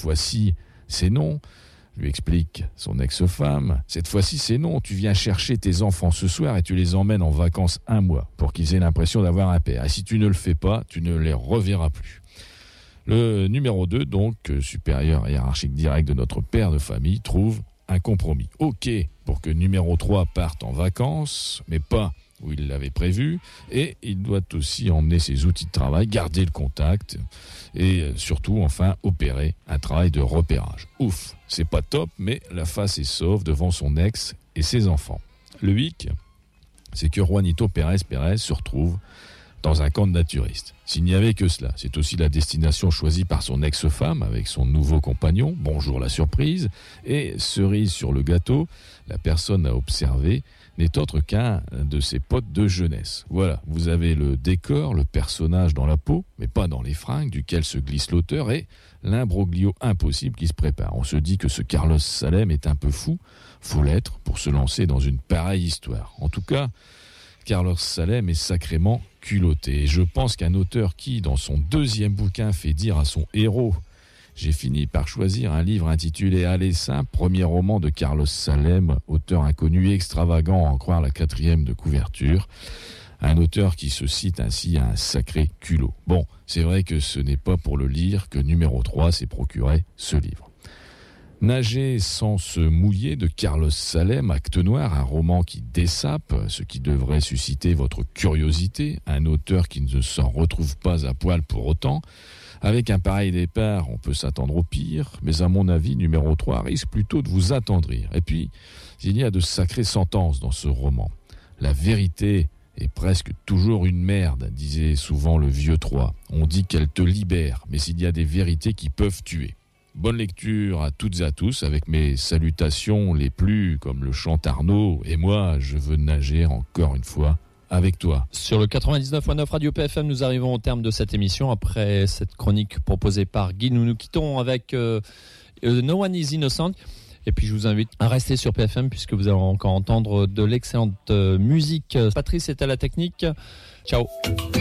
fois-ci, c'est non. Lui explique son ex-femme. Cette fois-ci, c'est non. Tu viens chercher tes enfants ce soir et tu les emmènes en vacances 1 mois pour qu'ils aient l'impression d'avoir un père. Et si tu ne le fais pas, tu ne les reverras plus. Le numéro 2, donc, supérieur hiérarchique direct de notre père de famille, trouve un compromis. OK pour que numéro 3 parte en vacances, mais pas où il l'avait prévu, et il doit aussi emmener ses outils de travail, garder le contact, et surtout, enfin, opérer un travail de repérage. Ouf, c'est pas top, mais la face est sauve devant son ex et ses enfants. Le hic, c'est que Juanito Pérez se retrouve dans un camp de naturistes. S'il n'y avait que cela, c'est aussi la destination choisie par son ex-femme avec son nouveau compagnon. Bonjour la surprise. Et cerise sur le gâteau, la personne à observer n'est autre qu'un de ses potes de jeunesse. Voilà, vous avez le décor, le personnage dans la peau, mais pas dans les fringues, duquel se glisse l'auteur, et l'imbroglio impossible qui se prépare. On se dit que ce Carlos Salem est un peu fou, faut l'être pour se lancer dans une pareille histoire. En tout cas, Carlos Salem est sacrément culotté. Et je pense qu'un auteur qui, dans son 2e bouquin, fait dire à son héros « J'ai fini par choisir un livre intitulé Aller simple, premier roman de Carlos Salem, auteur inconnu et extravagant, à en croire la 4e de couverture. » Un auteur qui se cite ainsi à un sacré culot. Bon, c'est vrai que ce n'est pas pour le lire que numéro 3 s'est procuré ce livre. Nager sans se mouiller de Carlos Salem, Acte Noir, un roman qui dessape, ce qui devrait susciter votre curiosité, un auteur qui ne s'en retrouve pas à poil pour autant. Avec un pareil départ, on peut s'attendre au pire, mais à mon avis, numéro 3 risque plutôt de vous attendrir. Et puis, il y a de sacrées sentences dans ce roman. La vérité est presque toujours une merde, disait souvent le vieux 3. On dit qu'elle te libère, mais il y a des vérités qui peuvent tuer. Bonne lecture à toutes et à tous, avec mes salutations les plus, comme le chante Arnaud, et moi, je veux nager encore une fois avec toi. Sur le 99.9 Radio PFM, nous arrivons au terme de cette émission. Après cette chronique proposée par Guy, nous nous quittons avec No One is Innocent. Et puis je vous invite à rester sur PFM puisque vous allez encore entendre de l'excellente musique. Patrice est à la technique. Ciao.